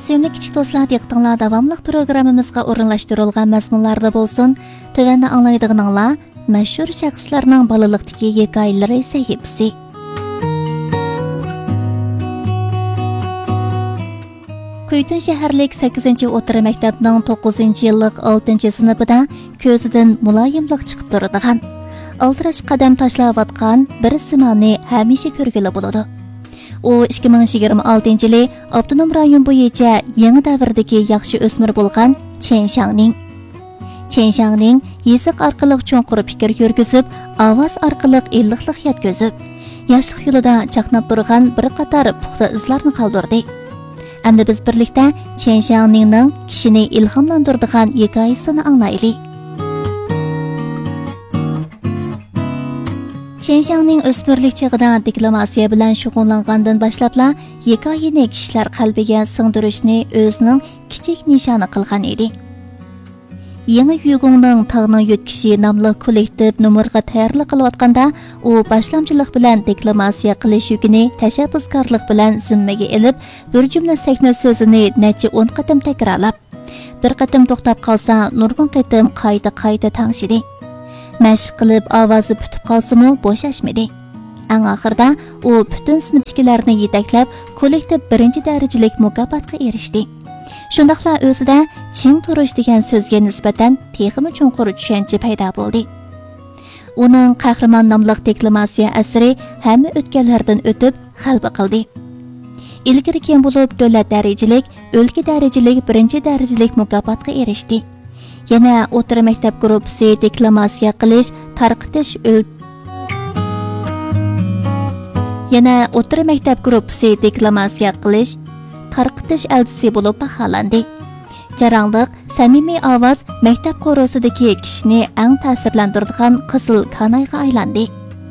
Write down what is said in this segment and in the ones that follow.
Sevimli kichik do'stlar, diqqətinizlər davamlıq proqramımızga o'rinlashtirilgan mazmunlarda bo'lsin. Tövəndə anglaydiganlar mashhur shaxslarning bolalikdagi hikoyalari sahifasi. Kuytun shaharlik 8-o'rta maktabning 9-yillik 6-sinfida ko'zidan muloyimlik chiqib turadigan, altirash qadam tashlayotgan bir simonni hamisha ko'rgili bo'ladi. U 2026-yili Abdunum rayon bo'yicha yangi davrdagi yaxshi o'smir bo'lgan Chen Xiangning yesiq orqali cho'nqur fikr yurgizib, ovoz orqali illiqlik yetkazib, yoshlik yo'lida chaqnab turgan bir qator puxta izlarni qoldirdi. Endi biz birlikda Chen Xiangning kishini ilhomlantiradigan hikoyasini anglaylik. Chen Xiangning o'smirlik chig'ida diplomatiya bilan shug'ullangandan boshlabla hikoyani kishilar qalbiga singdirishni o'zining kichik nishoni qilgan edi. Yangi Yugongning Tog'ning yutkishi nomli kollektiv nomerga tayyorlik qilayotganda u boshlamchilik bilan diplomatiya qilish yukini tashabbuskorlik bilan zimmaga olib, bir jumla sahna so'zini necha 10 qatim takrorlab, bir qatim to'xtab qolsa, nurg'un qatim qayta tangshidi. Mashq qilib ovozi putib qolsa-mu bo'shashmadi. Eng oxirida u butun sinfdagilarni yetaklab, kollektiv 1-darajalik mukofotga erishdi. Shundaqla o'zida ching turish degan so'zga nisbatan texmi cho'nqur tushuncha paydo bo'ldi. Uning Qahramon nomli deklamatsiya asri hamma o'tganlardan o'tib g'alaba qildi. Ilgari kim bo'lib davlat darajalik, o'lka darajalik 1-darajalik mukofotga erishdi. Yana o'rta maktab guruhi deklamatsiya qilish, tarqitish elchisi bo'lib baholandi. Jaranglik, samimiy ovoz maktab qorosidagi kishini eng ta'sirlantiradigan qizil kanayga aylandi.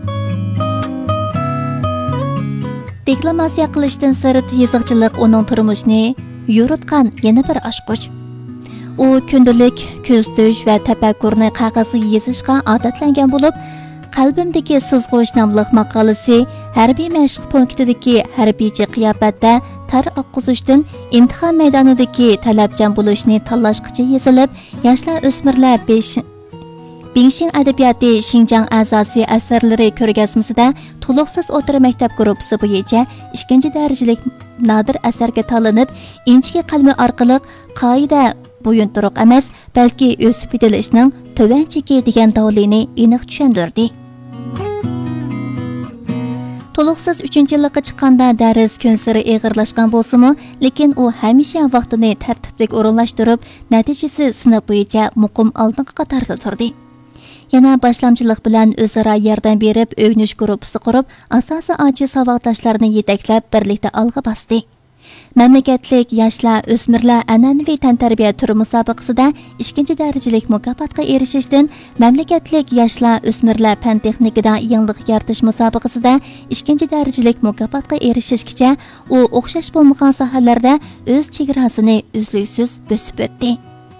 Deklamatsiya qilishdan sirt yozuvchilik uning turmushini yuritgan yana bir oshqoch. U kundalik ko'zdush va tafakkurni qog'ozga yozishga odatlangan bo'lib, qalbimdagi sizg'ush nomli maqolasi harbiy mashq punktidagi harbiychi qiyofatda tar oqqizishdan imtihon maydonidagi talabchan bo'lishni tanlashgacha yozilib, yoshlar o'smirlar Bingxin adabiyoti Xinjiang a'zosi asarlari ko'rgazmasida to'liqsiz o'rta maktab guruhi bo'yicha 2-darajalik nodir asarga tanlanib, inchki qalmi orqali qoida bo'yinturuq emas, balki o'sib yetilishning tovanchiki degan davlini aniq tushundirdi. To'liqsiz 3-yillikka chiqqanda dars kun sari og'irlashgan bo'lsa-mu, lekin u hamisha vaqtini tartibli o'rinlashtirib, natijasi sinf bo'yicha muqim oldingi qatorda turdi. Yana boshlamchilik bilan o'zaro yordam berib, o'g'nish guruhi qurib, asosi ojiz savodoshlarini yetaklab birlikda olg'a bosdi. Mamlakatlik yoshlar o'smirlar an'anaviy tantarbiya turi musobaqasida 2-darajalik mukofotga erishishdan, mamlakatlik yoshlar o'smirlar fan texnikada yangilik yaratish musobaqasida 2-darajalik mukofotga erishishgacha u o'xshash bo'lmagan sohalarda o'z chegarasini uzluksiz bosib o'tdi.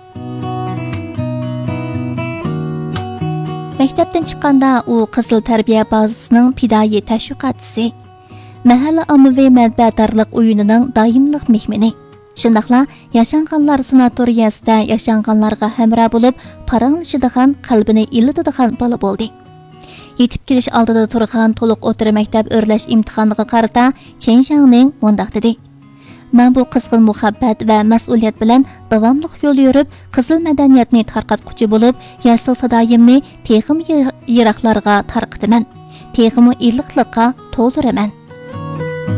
Maktabdan chiqqanda u qizil tarbiya bazasining fidoyi tashviqotchisi, mahalla ommaviy matbuotlarlik o'yinining doimlik mehmoni. Shundaqla yashanganlar sanatoriyasida yashanganlarga hamroh bo'lib, paranglashadigan, qalbini ilitadigan bola bo'ldi. Yetib kelish oldida turgan to'liq o'rta maktab o'rlash imtihoniga qarata Chen Xiangning mundaq dedi: "Men bu qizg'in muhabbat va mas'uliyat bilan davomli yo'l yurib, qizil madaniyatni tarqatquchi bo'lib, yoshlik sadoyimni texim yiroqlarga tarqitaman. Texim illiqlikqa to'ldiraman."